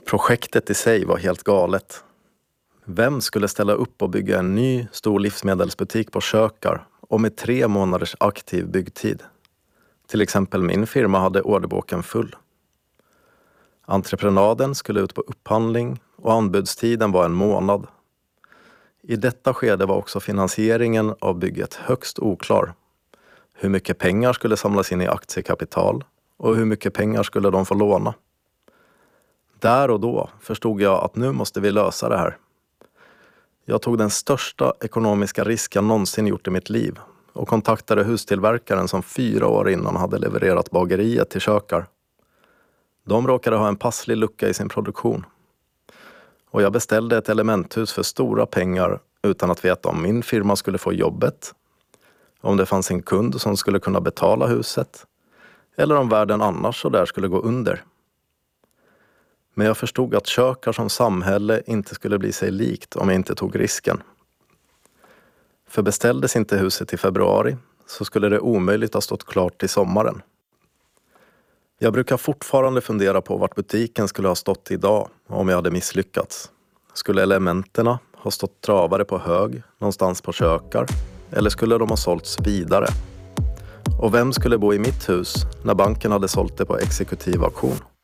Projektet i sig var helt galet. Vem skulle ställa upp och bygga en ny stor livsmedelsbutik på Kökar och med 3 månaders aktiv byggtid? Till exempel min firma hade orderboken full. Entreprenaden skulle ut på upphandling och anbudstiden var en månad. I detta skede var också finansieringen av bygget högst oklar. Hur mycket pengar skulle samlas in i aktiekapital och hur mycket pengar skulle de få låna? Där och då förstod jag att nu måste vi lösa det här. Jag tog den största ekonomiska risk jag någonsin gjort i mitt liv och kontaktade hustillverkaren som 4 år innan hade levererat bageriet till Kökar. De råkade ha en passlig lucka i sin produktion. Och jag beställde ett elementhus för stora pengar utan att veta om min firma skulle få jobbet, om det fanns en kund som skulle kunna betala huset eller om världen annars så där skulle gå under. Men jag förstod att Kökar som samhälle inte skulle bli sig likt om jag inte tog risken. För beställdes inte huset i februari så skulle det omöjligt ha stått klart till sommaren. Jag brukar fortfarande fundera på vart butiken skulle ha stått idag om jag hade misslyckats. Skulle elementerna ha stått travare på hög någonstans på Kökar eller skulle de ha sålts vidare? Och vem skulle bo i mitt hus när banken hade sålt det på exekutiv auktion?